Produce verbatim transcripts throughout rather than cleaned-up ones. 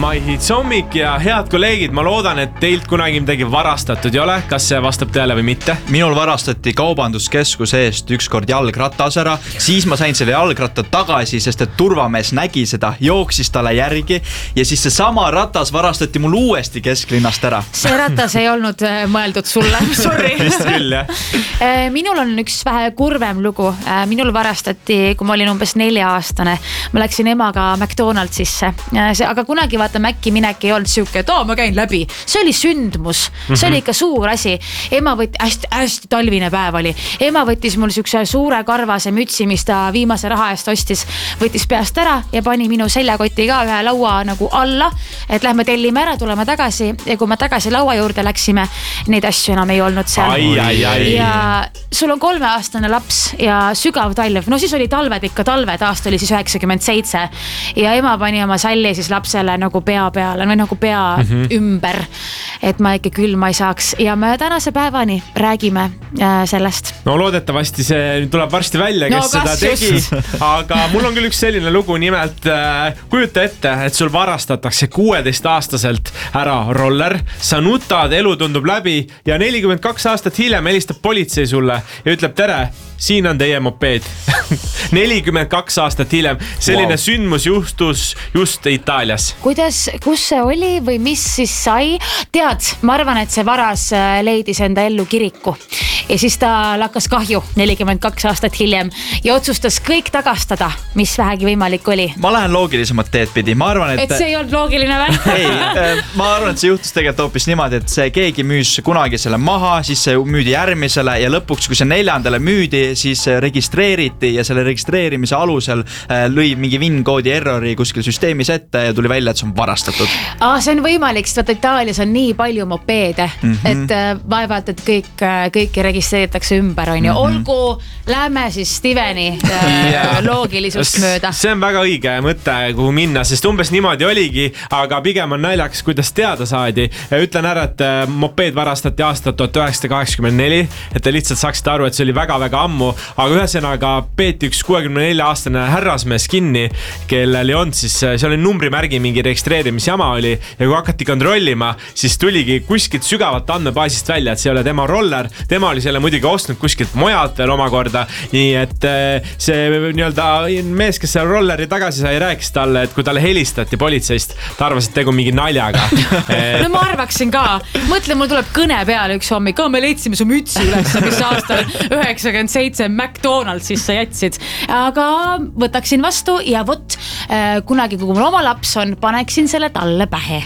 My Hits hommik ja head kolleegid, ma loodan, et teilt kunagi midagi varastatud ei ole. Kas see vastab tõele või mitte? Minul varastati kaubanduskeskuse eest ükskord jalgratas ära, siis ma sain selle jalgratta tagasi, sest et turvamees nägi seda, jooksis talle järgi ja siis see sama ratas varastati mul uuesti kesklinnast ära. See ratas ei olnud mõeldud sulle, sorry. Vist küll, jah. Minul on üks vähe kurvem lugu. Minul varastati, kui ma olin umbes nelja aastane. Ma läksin emaga McDonaldsisse, aga kunagi vaata Mäkki minek ei olnud siuke, et oo, ma käin läbi. See oli sündmus, see oli ikka suur asi. Ema võtti, hästi, hästi talvine päev oli. Ema võttis mul siukse suure karvase mütsi, mis ta viimase raha eest ostis, võttis peast ära ja pani minu seljakoti ka ühe laua nagu alla, et lähme tellime ära, tuleme tagasi ja kui me tagasi laua juurde läksime, neid asju enam ei olnud seal. Ai, ai, ai. Ja sul on kolmeaastane laps ja sügav talv, no siis oli talved ikka talved, aasta oli siis üheksakümmend seitse ja ema pani oma salli siis lapsele nagu pea peale või nagu pea mm-hmm. ümber, et ma ikka külma ei saaks ja me tänase päevani räägime äh, sellest. No loodetavasti see tuleb varsti välja, kes no, seda tegi, aga mul on küll üks selline lugu, nimelt äh, kujuta ette, et sul varastatakse kuueteistaastaselt ära roller, sa nutad, elu tundub läbi ja nelikümmend kaks aastat hiljem helistab politsei sulle ja ütleb tere, siin on teie mopeed. nelikümmend kaks aastat hiljem. Selline wow. sündmus juhtus just Itaalias. Kuidas, kus see oli või mis siis sai? Tead, ma arvan, et see varas leidis enda ellu kiriku. Ja siis ta lakkas kahju nelikümmend kaks aastat hiljem ja otsustas kõik tagastada, mis vähegi võimalik oli. Ma lähen loogilisemat teed pidi. Ma arvan, et... et see ei olnud loogiline või? ei, ma arvan, et see juhtus tegelikult hoopis niimoodi, et see keegi müüs kunagi selle maha, siis see müüdi järgmisele ja lõpuks, kui see neljandale müüdi, siis registreeriti ja selle registreerimise alusel lõi mingi VIN-koodi errori kuskil süsteemis ette ja tuli välja, et see on varastatud. Ah, see on võimalik, sest Itaalias on nii palju mopeede, mm-hmm. et vaevalt, et kõik, kõik registreeritakse ümber, on ju. Mm-hmm. Olgu, lähme siis Steveni yeah. loogilisust mööda. See on väga õige mõte, kuhu minna, sest umbes niimoodi oligi, aga pigem on naljaks, kuidas teada saadi. Ütlen ära, et mopeed varastati aastat tuhat üheksasada kaheksakümmend neli, et te lihtsalt saaksite aru, et see oli väga-väga ammu, aga ühesõnaga peeti üks kuuekümne nelja aastane härrasmees kinni, kellel ei olnud siis, see oli numbrimärgi mingi registreerimisjama oli ja kui hakati kontrollima, siis tuligi kuskilt sügavalt andmebaasist välja, et see ei ole tema roller, tema oli selle muidugi ostnud kuskilt mojalt veel omakorda, nii et see nii-öelda mees, kes selle rolleri tagasi sai, rääkis talle, et kui talle helistati politseist, ta arvas, et tegu mingi naljaga. no ma arvaksin ka, mõtle, mul tuleb kõne peale üks hommik, me leidsime su mütsi üles, mis aastal üheksakümmend seitse McDonaldsis sa jätsid, aga võtaksin vastu ja vot äh, kunagi, kui mul oma laps on, paneksin selle talle pähe.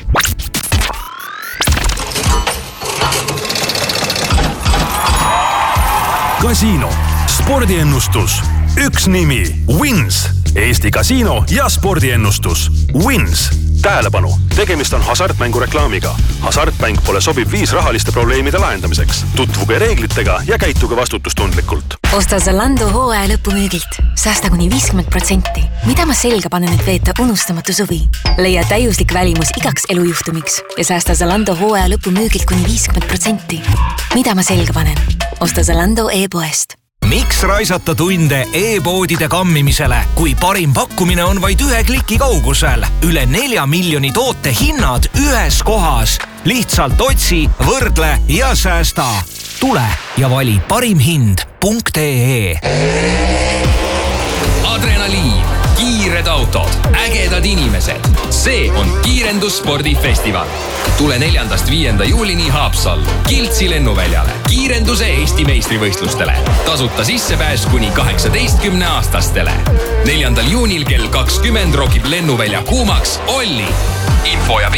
Kasiino, spordiennustus, üks nimi, Wins, Eesti kasiino ja spordiennustus, Wins. Tähelepanu, tegemist on hasartmängu reklaamiga. Hasartmäng pole sobib viis rahaliste probleemide lahendamiseks. Tutvuge reeglitega ja käituge vastutustundlikult. Osta Zalando hooaja lõpumüügilt. Säästa kuni viiskümmend protsenti. Mida ma selga panen, et veeta unustamatu suvi? Leia täiuslik välimus igaks elujuhtumiks ja säästa Zalando hooaja lõpumüügilt kuni viiskümmend protsenti. Mida ma selga panen? Osta Zalando e-poest. Miks raisata tunde e-poodide kammimisele, kui parim pakkumine on vaid ühe kliki kaugusel? Üle nelja miljoni toote hinnad ühes kohas. Lihtsalt otsi, võrdle ja säästa. Tule ja vali parim hind punkt ee. Adrenaliin, kiired autod, ägedad inimesed. See on Kiirendusspordifestival. Tule neljandast viienda juulini Haapsallu, Kiltsi lennuväljale, kiirenduse Eesti meistrivõistlustele. Tasuta sissepääs kuni kaheksateistkümne aastastele. neljandal juunil kell kakskümmend rokib lennuvälja kuumaks Olli. Info ja